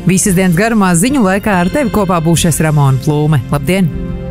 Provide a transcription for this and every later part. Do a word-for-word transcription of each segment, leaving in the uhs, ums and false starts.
Visas dienas garumā ziņu laikā ar tevi kopā būšas Ramona Plūme. Labdien!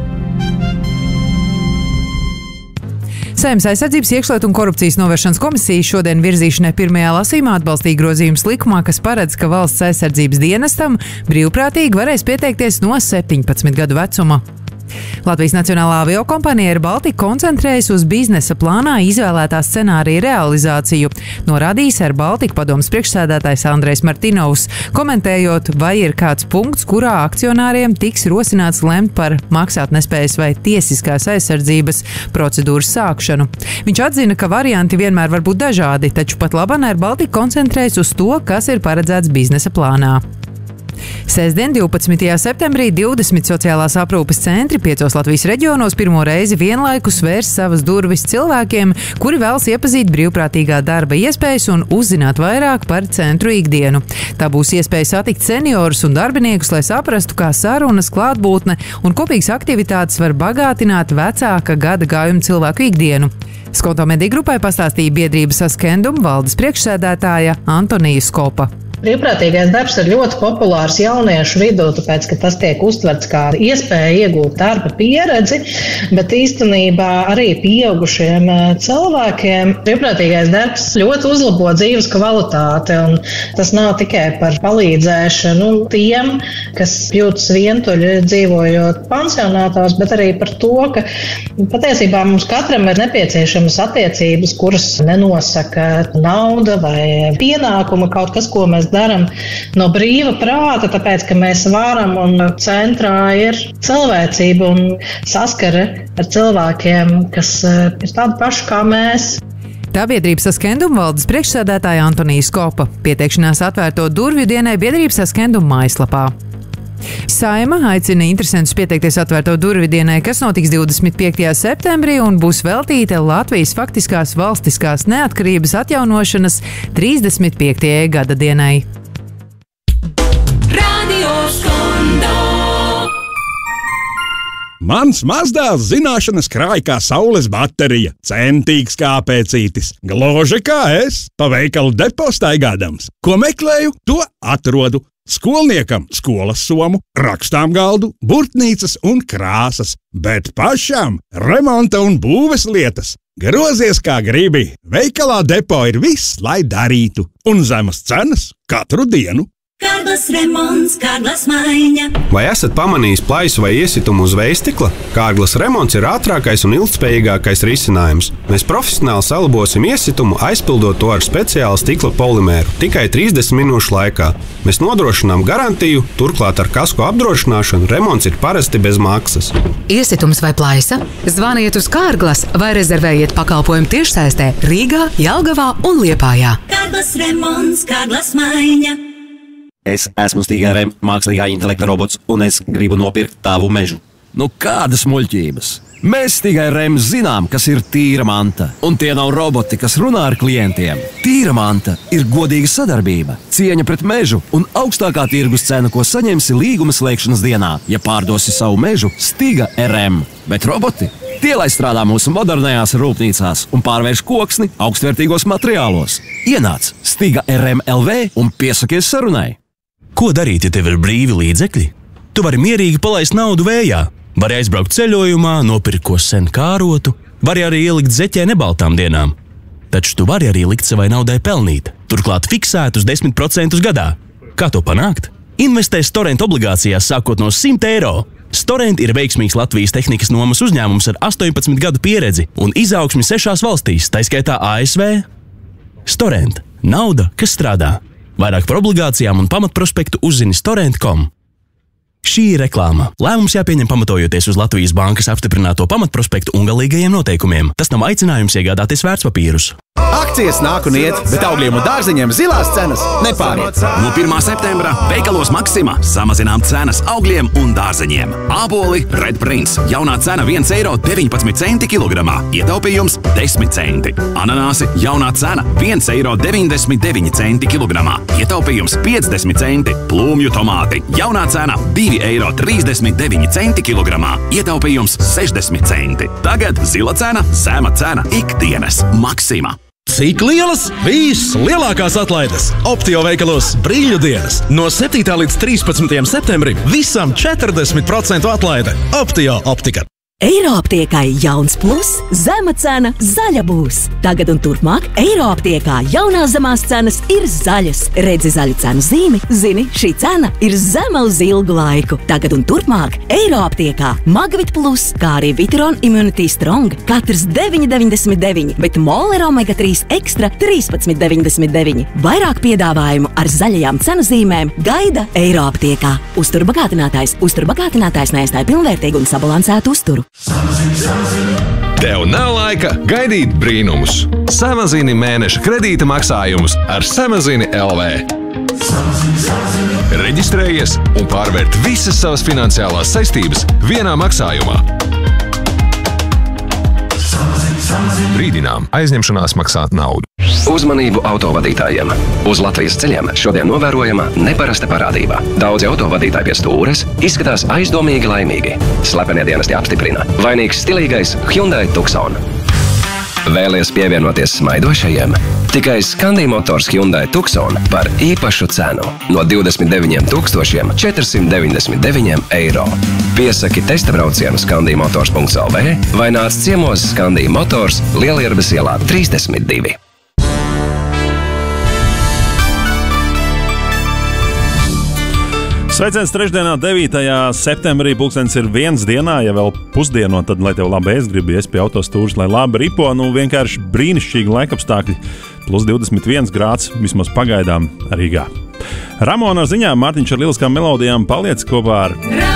Saeimas aizsardzības, iekšlietu un korupcijas novēršanas komisija šodien virzīšanai pirmajā lasījumā atbalstīja grozījumus likumā, kas paredz, ka valsts aizsardzības dienestam brīvprātīgi varēs pieteikties no septiņpadsmit gadu vecuma. Latvijas Nacionālā aviokompānija Air Baltica koncentrējas uz biznesa plānā izvēlētā scenārija realizāciju, norādījis Air Baltica padomes priekšsēdētājs Andrejs Martinovs, komentējot, vai ir kāds punkts, kurā akcionāriem tiks rosināts lemt par maksātnespējas vai tiesiskās aizsardzības procedūras sākšanu. Viņš atzina, ka varianti vienmēr var būt dažādi, taču pat labāk Air Baltica koncentrējas uz to, kas ir paredzēts biznesa plānā. Sestdien, divpadsmitajā septembrī, divdesmit sociālās aprūpes centri piecos Latvijas reģionos pirmo reizi vienlaikus vērs savas durvis cilvēkiem, kuri vēlas iepazīt brīvprātīgā darba iespējas un uzzināt vairāk par centru ikdienu. Tā būs iespēja satikt seniorus un darbiniekus, lai saprastu, kā sarunas, klātbūtne un kopīgas aktivitātes var bagātināt vecāka gada gājuma cilvēku ikdienu. Skonto mediju grupai pastāstīja biedrības Askendum valdes priekšsēdētāja Antonija Skopa. Brīvprātīgais darbs ir ļoti populārs jauniešu vidū, tāpēc, ka tas tiek uztverts kā iespēja iegūt darba pieredzi, bet īstenībā arī pieaugušiem cilvēkiem brīvprātīgais darbs ļoti uzlabo dzīves kvalitāti, un tas nav tikai par palīdzēšanu tiem, kas jūtas vientuļi dzīvojot pansionātās, bet arī par to, ka patiesībā mums katram ir nepieciešamas attiecības, kuras nenosaka nauda vai pienākuma, kaut kas, ko mēs darām no brīva prāta, tāpēc, ka mēs varam un centrā ir cilvēcība un saskare ar cilvēkiem, kas ir tādi paši kā mēs. Tā biedrības Askendum valdes priekšsēdētāja Antonija Skopa. Pieteikšanās atvērto durvju dienai biedrības Askendum mājaslapā. Saeima aicina interesantus pieteikties atvērto durvju dienai, kas notiks divdesmit piektajā septembrī un būs veltīta Latvijas faktiskās valstiskās neatkarības atjaunošanas trīsdesmit piektajai gada dienai. Mans mazdēls zināšanas krāj kā saules baterija, centīgs kā pēcītis, gluži kā es, pa veikalu depo staigādams. Ko meklēju, to atrodu. Skolniekam skolas somu, rakstām galdu, burtnīcas un krāsas, bet pašam remonta un būves lietas. Grozies kā gribi, veikalā depo ir viss, lai darītu, un zemas cenas katru dienu. Kārglas remonts, Kārglas maiņa. Vai esat pamanījis plaisu vai iesitumu uz vējstikla? Kārglas remonts ir ātrākais un ilgtspējīgākais risinājums. Mēs profesionāli salabosim iesitumu, aizpildot to ar speciālu stikla polimēru tikai trīsdesmit minūšu laikā. Mēs nodrošinām garantiju, turklāt ar kasko apdrošināšanu remonts ir parasti bez maksas. Iesitums vai plaisa? Zvaniet uz Kārglas vai rezervējiet pakalpojumu tiešsaistē Rīgā, Jelgavā un Liepājā. Kārglas remonts, Kārglas maiņa. Es esmu Stiga R M mākslīgā intelekta robots, un es gribu nopirkt tavu mežu. Nu kādas muļķības? Mēs Stiga R M zinām, kas ir tīra manta, un tie nav roboti, kas runā ar klientiem. Tīra manta ir godīga sadarbība, cieņa pret mežu un augstākā tirgus cena, ko saņemsi līguma slēgšanas dienā, ja pārdosi savu mežu Stiga R M. Bet roboti? Tie, lai strādā mūsu modernajās rūpnīcās un pārvērš koksni augstvērtīgos materiālos. Ienāc Stiga R M L V un piesakies sarunai. Ko darīt, ja tev ir brīvi līdzekļi? Tu vari mierīgi palaist naudu vējā, vari aizbraukt ceļojumā, nopirkt ko sen kārotu, vari arī ielikt zeķē nebaltām dienām. Taču tu vari arī likt savai naudai pelnīt, turklāt fiksētus desmit procentus gadā. Kā to panākt? Investē Storent obligācijās sākot no simt eiro. Storent ir veiksmīgs Latvijas tehnikas nomas uzņēmums ar astoņpadsmit gadu pieredzi un izaugsmi sešās valstīs, taiskaitā A S V. Storent – nauda, kas strādā. Vairāk par obligācijām un pamatprospektu uzzini storent punktu com. Šī ir reklāma. Lēmums jāpieņem pamatojoties uz Latvijas bankas apstiprināto pamatprospektu un galīgajiem noteikumiem. Tas nav aicinājums iegādāties vērtspapīrus. Akcijas nāk un iet, bet augļiem un dārzeņiem zilās cenas nepāriet. No pirmā septembra veikalos Maxima samazinām cenas augļiem un dārzeņiem. Āboli Red Prince jaunā cena viens eiro deviņpadsmit centi kilogramā, ietaupījums desmit centi. Ananāsi jaunā cena viens eiro deviņdesmit deviņi centi kilogramā, ietaupījums piecdesmit centi. Plūmju tomāti jaunā cena divi eiro trīsdesmit deviņi centi kilogramā, ietaupījums sešdesmit centi. Tagad zila cena, zema cena ikdienas Maxima. Cik lielas? Viss lielākās atlaides Optio veikalos brīļu dienas. No septītā līdz trīspadsmitajam septembrim visam četrdesmit procentu atlaide. Optio optika. Eiroaptiekai jauns plus, zema cena, zaļa būs. Tagad un turpmāk Eiroaptiekā jaunās zemās cenas ir zaļas. Redzi zaļu cenu zīmi, zini, šī cena ir zema uz ilgu laiku. Tagad un turpmāk Eiroaptiekā Magvit plus, kā arī Viteron Immunity Strong, katrs deviņi deviņdesmit deviņi, bet Moller Omega trīs Extra trīspadsmit deviņdesmit deviņi. Vairāk piedāvājumu ar zaļajām cenu zīmēm gaida Eiroaptiekā. Uzturbagātinātājs. Uzturbagātinātājs neaizstāja pilnvērtīgu un sabalansētu uzturu. Tev nav laika gaidīt brīnumus. Samazini mēneša kredīta maksājumus ar Samazini L V. Reģistrējies un pārvērt visas savas finansiālās saistības vienā maksājumā. Brīdinām, aizņemšanās maksāt naudu. Uzmanību autovadītājiem! Uz Latvijas ceļiem šodien novērojama neparasta parādība. Daudzi autovadītāji pie stūres izskatās aizdomīgi laimīgi. Slepenie dienesti apstiprina. Vainīgs stilīgais Hyundai Tucson. Vēlies pievienoties smaidošajiem? Tikai Scandi Motors Hyundai Tucson par īpašu cenu no divdesmit deviņiem tūkstošiem četrsimt deviņdesmit deviņiem eiro. Piesaki testa braucienu scandi motors punkts l v vai nāc ciemos Scandi Motors Lielierbes ielā trīsdesmit divi. Sveiciens trešdienā, devītajā septembrī, pulkstenis ir viens dienā, ja vēl pusdieno, tad, lai tev labi ēst gribies pie autostūras, lai labi ripo, nu vienkārši brīnišķīgi laikapstākļi, plus divdesmit viens grāds, vismaz pagaidām Rīgā. Ramona ziņā Mārtiņš ar lieliskām melodijām paliec kopā ar